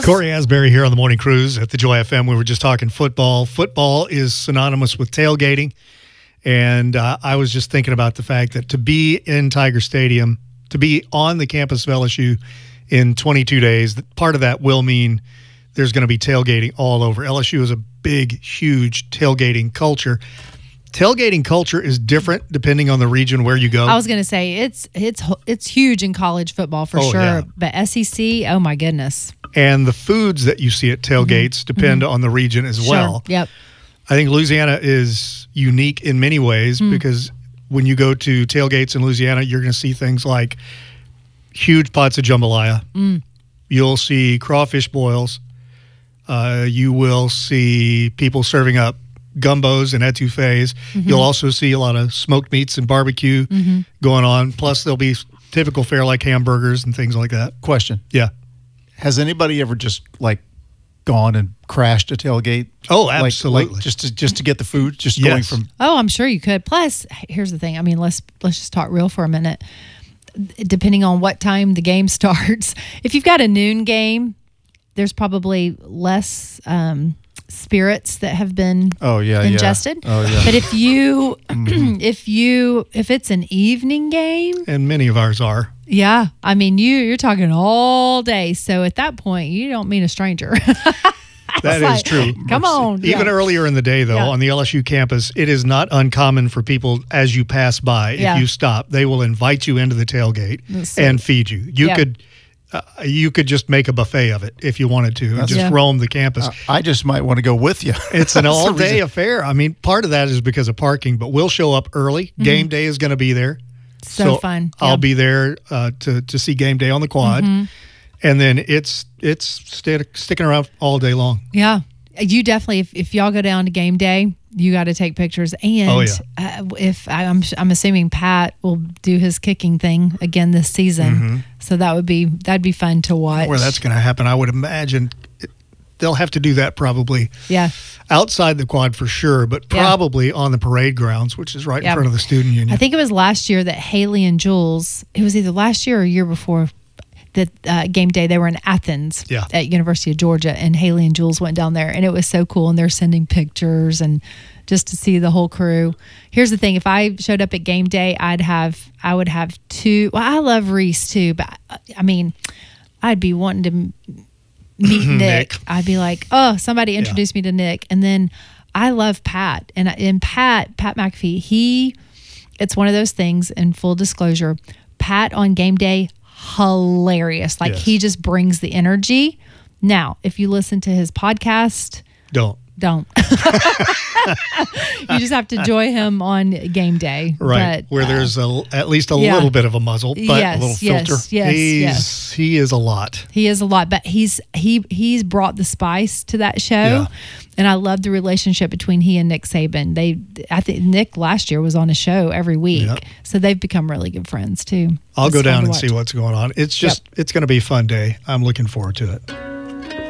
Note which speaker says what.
Speaker 1: Corey Asbury here on the Morning Cruise at the Joy FM. We were just talking football. Football is synonymous with tailgating. And I was just thinking about the fact that to be in Tiger Stadium, to be on the campus of LSU in 22 days, part of that will mean there's going to be tailgating all over. LSU is a big, huge tailgating culture. Tailgating culture is different depending on the region where you go.
Speaker 2: I was going to say it's huge in college football for sure,
Speaker 1: yeah.
Speaker 2: But SEC, oh my goodness.
Speaker 1: And the foods that you see at tailgates depend on the region as well.
Speaker 2: Yep.
Speaker 1: I think Louisiana is unique in many ways because when you go to tailgates in Louisiana, you're going to see things like huge pots of jambalaya. You'll see crawfish boils. You will see people serving up gumbos and etouffees. You'll also see a lot of smoked meats and barbecue going on. Plus, there'll be typical fare like hamburgers and things like that.
Speaker 3: Question.
Speaker 1: Yeah.
Speaker 3: Has anybody ever just gone and crashed a tailgate?
Speaker 1: Oh, absolutely.
Speaker 3: Like just to get the food, just
Speaker 1: Yes.
Speaker 3: going from.
Speaker 2: Oh, I'm sure you could. Plus, here's the thing. I mean, let's just talk real for a minute. Depending on what time the game starts, if you've got a noon game, there's probably less spirits that have been ingested.
Speaker 3: Oh yeah.
Speaker 2: But if you if it's an evening game,
Speaker 1: And many of ours are.
Speaker 2: yeah, I mean you're talking all day. So at that point, you don't mean a stranger.
Speaker 1: That is
Speaker 2: like,
Speaker 1: true.
Speaker 2: Come on.
Speaker 1: Even
Speaker 2: Yeah.
Speaker 1: earlier in the day, though,
Speaker 2: Yeah.
Speaker 1: on the LSU campus, it is not uncommon for people, as you pass by,
Speaker 2: Yeah.
Speaker 1: if you stop, they will invite you into the tailgate
Speaker 2: That's
Speaker 1: and
Speaker 2: sweet.
Speaker 1: feed you. You could just make a buffet of it if you wanted to and just
Speaker 2: Yeah.
Speaker 1: roam the campus.
Speaker 3: I just might want to go with you.
Speaker 1: It's an
Speaker 3: That's the
Speaker 1: all-day
Speaker 3: reason.
Speaker 1: affair. I mean, part of that is because of parking, but we'll show up early. Game day is going to be there.
Speaker 2: So fun.
Speaker 1: I'll
Speaker 2: Yeah.
Speaker 1: be there to see game day on the quad. And then it's sticking around all day long.
Speaker 2: Yeah. You definitely, if y'all go down to game day, you got to take pictures. And
Speaker 1: Oh, yeah.
Speaker 2: if I'm assuming Pat will do his kicking thing again this season, so that'd be fun to watch.
Speaker 1: Where that's going to happen, I would imagine they'll have to do that probably
Speaker 2: Yeah.
Speaker 1: outside the quad for sure, but probably on the parade grounds, which is right in
Speaker 2: Yeah.
Speaker 1: front of the student union.
Speaker 2: I think it was last year that Haley and Jules, it was either last year or a year before that game day, they were in Athens at University of Georgia, and Haley and Jules went down there, and it was so cool, and they're sending pictures and just to see the whole crew. Here's the thing, if I showed up at game day, I would have two. Well, I love Reese too, but I mean, I'd be wanting to meet Nick. I'd be like, oh, somebody introduce me to Nick. And then I love Pat, and Pat McAfee, it's one of those things, in full disclosure, Pat on game day, hilarious. Like he just brings the energy. Now, if you listen to his podcast,
Speaker 1: Don't.
Speaker 2: You just have to enjoy him on game day.
Speaker 1: Right,
Speaker 2: But,
Speaker 1: where there's at least a little bit of a muzzle, but a little filter.
Speaker 2: Yes.
Speaker 1: He is a lot.
Speaker 2: He is a lot, but he's brought the spice to that show,
Speaker 1: Yeah.
Speaker 2: and I love the relationship between he and Nick Saban. I think Nick last year was on a show every week,
Speaker 1: Yep.
Speaker 2: so they've become really good friends too.
Speaker 1: I'll
Speaker 2: It's
Speaker 1: go
Speaker 2: fun
Speaker 1: down
Speaker 2: to
Speaker 1: and
Speaker 2: watch.
Speaker 1: see what's going on. It's just it's going to be a fun day. I'm looking forward to it.